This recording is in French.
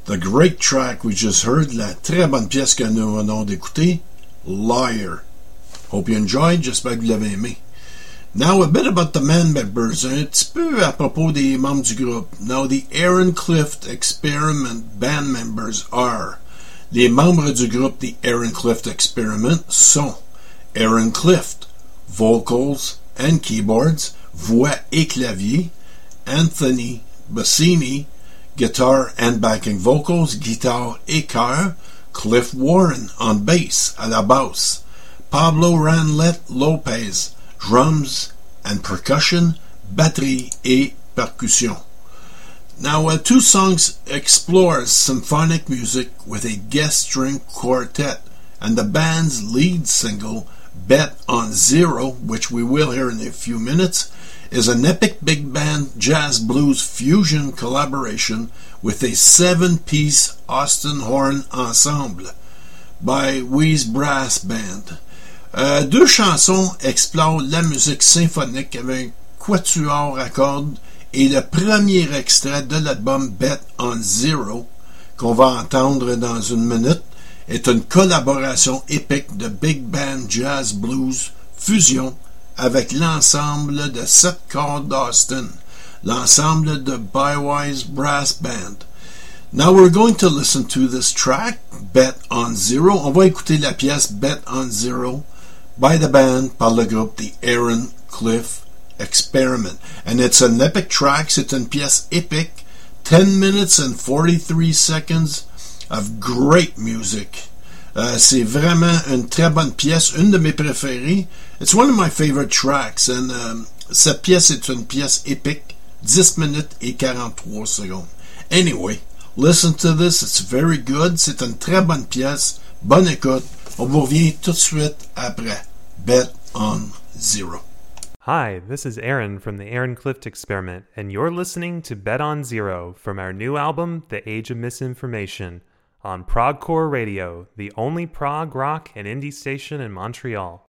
The great track we just heard, la très bonne pièce que nous venons d'écouter, Liar. Hope you enjoyed, j'espère que vous l'avez aimé. Now, a bit about the band members, un petit peu à propos des membres du groupe. Now, the Aaron Clift Experiment band members are... Les membres du groupe The Aaron Clift Experiment sont Aaron Clift, vocals and keyboards, voix et clavier, Anthony Bassini, guitar and backing vocals, guitare et chœur, Cliff Warren on bass, à la basse, Pablo Ranlet Lopez, drums and percussion, batterie et percussion. Now, two songs explores symphonic music with a guest string quartet, and the band's lead single, Bet on Zero, which we will hear in a few minutes, is an epic big band jazz blues fusion collaboration with a 7-piece Austin Horn ensemble by Wheeze Brass Band. Deux chansons explorent la musique symphonique avec un quatuor à cordes et le premier extrait de l'album Bet on Zero, qu'on va entendre dans une minute, est une collaboration épique de big band jazz blues fusion avec l'ensemble de 7 cordes d'Austin, l'ensemble de Wheeze Brass Band. Now we're going to listen to this track, Bet on Zero. On va écouter la pièce Bet on Zero by the band, par le groupe The Aaron Clift Experiment. And it's an epic track, c'est une pièce épique, 10 minutes and 43 seconds of great music. C'est vraiment une très bonne pièce, une de mes préférées. It's one of my favorite tracks, and cette pièce est une pièce épique, 10 minutes et 43 secondes. Anyway, listen to this, it's very good, c'est une très bonne pièce, bonne écoute. On vous revient tout de suite après Bet on Zero. Hi, this is Aaron from the Aaron Clift Experiment, and you're listening to Bet on Zero from our new album, The Age of Misinformation, on Progcore Radio, the only prog rock and indie station in Montreal.